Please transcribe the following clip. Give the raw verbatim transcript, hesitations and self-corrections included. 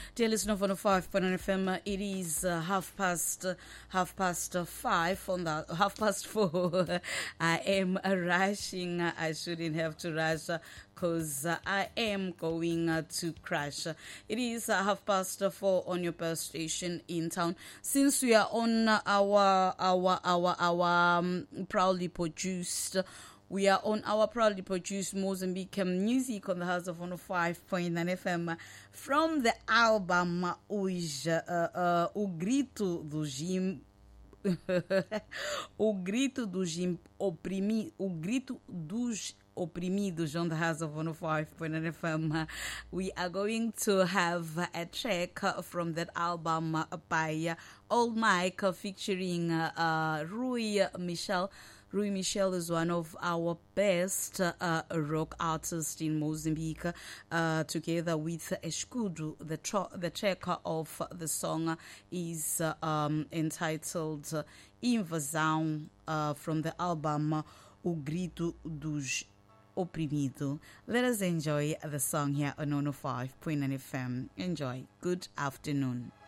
Dear listener of one oh five point nine F M, it is uh, half past uh, half past uh, five on the half past four. I am uh, rushing. I shouldn't have to rush because uh, I am going uh, to crash. It is uh, half past uh, four on your bus station in town. Since we are on uh, our our our our um, proudly produced. We are on our proudly produced Mozambique music on the House of one oh five point nine F M from the album Os, uh, uh, O Grito do Jim. O Grito dos Oprimidos. O Grito dos Oprimidos on the House of one oh five point nine F M. We are going to have a track from that album by Old Mike featuring uh, Rui Michel. Rui Michel is one of our best uh, rock artists in Mozambique, uh, together with Escudo. The, tro- the track of the song is uh, um, entitled Invasão uh, from the album O Grito dos Oprimido. Let us enjoy the song here on one oh five point nine F M. Enjoy. Good afternoon.